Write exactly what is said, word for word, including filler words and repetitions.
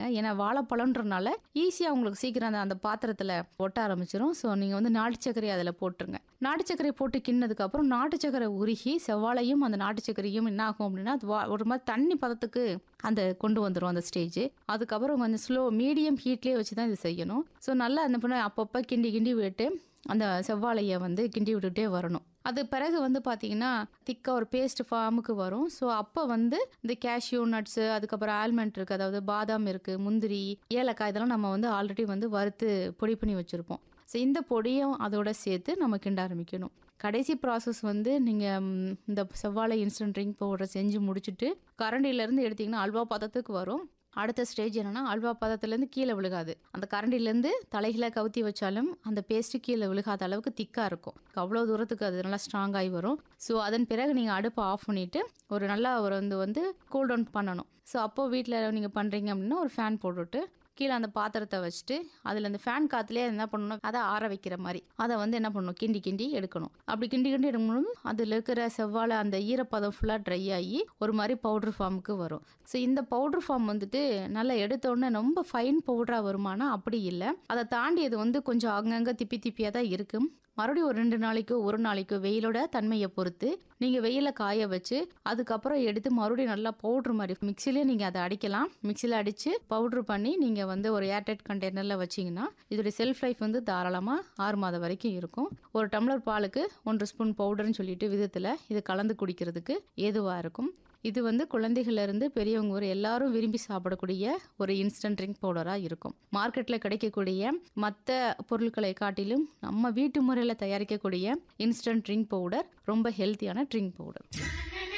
ஏன்னா வாழைப்பழம்ன்றனால ஈஸியாக உங்களுக்கு சீக்கிரம் அந்த அந்த பாத்திரத்தில் ஒட்ட ஆரம்பிச்சிடும். ஸோ நீங்கள் வந்து நாட்டு சர்க்கரை அதில் போட்டுருங்க. நாட்டு சர்க்கரை போட்டு கிண்ணதுக்கப்புறம் நாட்டு சர்க்கரை உருகி செவ்வாழையும் அந்த நாட்டு சர்க்கரையும் என்ன ஆகும் அப்படின்னா அது வா- ஒரு மாதிரி தண்ணி பதத்துக்கு அந்த கொண்டு வந்துடும் அந்த ஸ்டேஜ். அதுக்கப்புறம் கொஞ்சம் ஸ்லோ மீடியம் ஹீட்லேயே வச்சு தான் இது செய்யணும். ஸோ நல்லா அந்த பண்ண அப்பப்போ கிண்டி கிண்டி விட்டு அந்த செவ்வாழையை வந்து கிண்டி விட்டுட்டே வரணும். அது பிறகு வந்து பார்த்தீங்கன்னா திக்காக ஒரு பேஸ்ட் ஃபார்முக்கு வரும். ஸோ அப்போ வந்து இந்த கேஷ்யூ நட்ஸு, அதுக்கப்புறம் ஆல்மண்ட் இருக்குது, அதாவது பாதாம் இருக்குது, முந்திரி, ஏலக்காய், இதெல்லாம் நம்ம வந்து ஆல்ரெடி வந்து வறுத்து பொடி பண்ணி வச்சுருப்போம். ஸோ இந்த பொடியும் அதோட சேர்த்து நம்ம கிண்ட ஆரம்பிக்கணும். கடைசி ப்ராசஸ் வந்து நீங்கள் இந்த செவ்வாழை இன்ஸ்டன்ட் ட்ரிங்க் பவுடரை செஞ்சு முடிச்சுட்டு கரண்டிலேருந்து எடுத்திங்கன்னா அல்வா பதத்துக்கு வரும். அடுத்த ஸ்டேஜ் என்னன்னா அல்வா பதத்துலேருந்து கீழே விழுகாது. அந்த கரண்டிலேருந்து தலைகளை கவுத்தி வச்சாலும் அந்த பேஸ்ட்டு கீழே விழுகாத அளவுக்கு திக்காக இருக்கும். அவ்வளோ தூரத்துக்கு அது நல்லா ஸ்ட்ராங் ஆகி வரும். ஸோ அதன் பிறகு நீங்கள் அடுப்பை ஆஃப் பண்ணிவிட்டு ஒரு நல்லா ஒரு வந்து வந்து கூல் டவுன் பண்ணணும். ஸோ அப்போது வீட்டில் நீங்கள் பண்ணுறீங்க அப்படின்னா ஒரு ஃபேன் போட்டுவிட்டு கீழே அந்த பாத்திரத்தை வச்சுட்டு அதில் அந்த ஃபேன் காற்றுலேயே என்ன பண்ணணும், அதை ஆற வைக்கிற மாதிரி அதை வந்து என்ன பண்ணணும், கிண்டி கிண்டி எடுக்கணும். அப்படி கிண்டி கிண்டி எடுக்கும்போது அதில் இருக்கிற செவ்வாழை அந்த ஈரப்பதம் ஃபுல்லாக ட்ரை ஆகி ஒரு மாதிரி பவுட்ரு ஃபார்முக்கு வரும். ஸோ இந்த பவுட்ரு ஃபார்ம் வந்துட்டு நல்லா எடுத்த உடனே ரொம்ப ஃபைன் பவுடராக வருமானா அப்படி இல்லை. அதை தாண்டி அது வந்து கொஞ்சம் அங்கங்கே திப்பி திப்பியாக தான் இருக்கும். மறுபடியும் ஒரு ரெண்டு நாளைக்கோ ஒரு நாளைக்கோ வெயிலோட தன்மையை பொறுத்து நீங்கள் வெயில காய வச்சு அதுக்கப்புறம் எடுத்து மறுபடியும் நல்லா பவுட்ரு மாதிரி மிக்சிலே நீங்கள் அதை அடிக்கலாம். மிக்சியில் அடித்து பவுட்ரு பண்ணி நீங்கள் வந்து ஒரு ஏர்டைட் கண்டெய்னரில் வச்சிங்கன்னா இதோடைய செல்ஃப் லைஃப் வந்து தாராளமாக ஆறு மாதம் வரைக்கும் இருக்கும். ஒரு டம்ளர் பாலுக்கு ஒன்றரை ஸ்பூன் பவுடர்னு சொல்லிட்டு விதத்தில் இது கலந்து குடிக்கிறதுக்கு ஏதுவாக இருக்கும். இது வந்து குழந்தைகளிலிருந்து பெரியவங்க ஒரு எல்லாரும் விரும்பி சாப்பிடக்கூடிய ஒரு இன்ஸ்டன்ட் ட்ரிங்க் பவுடராக இருக்கும். மார்க்கெட்டில் கிடைக்கக்கூடிய மற்ற பொருட்களை காட்டிலும் நம்ம வீட்டு முறையில் தயாரிக்கக்கூடிய இன்ஸ்டன்ட் ட்ரிங்க் பவுடர் ரொம்ப ஹெல்த்தியான ட்ரிங்க் பவுடர்.